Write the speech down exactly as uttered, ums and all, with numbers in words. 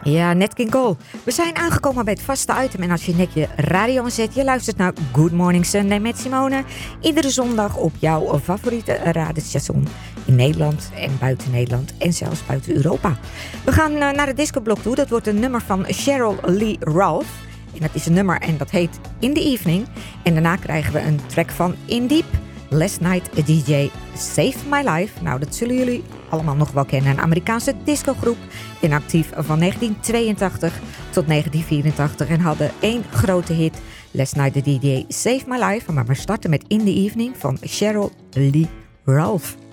Ja, Nat King Cole. We zijn aangekomen bij het vaste item. En als je net je radio aanzet, je luistert naar Good Morning Sunday met Simone. Iedere zondag op jouw favoriete radiostation in Nederland en buiten Nederland en zelfs buiten Europa. We gaan uh, naar het discoblok toe. Dat wordt een nummer van Cheryl Lee Ralph. En dat is een nummer en dat heet In the Evening. En daarna krijgen we een track van In Deep. Last Night a D J Saved My Life. Nou, dat zullen jullie allemaal nog wel kennen. Een Amerikaanse discogroep, inactief van negentien tweeëntachtig tot negentien vierentachtig. En hadden één grote hit, Last Night a D J Saved My Life. Maar we starten met In the Evening van Cheryl Lee Ralph.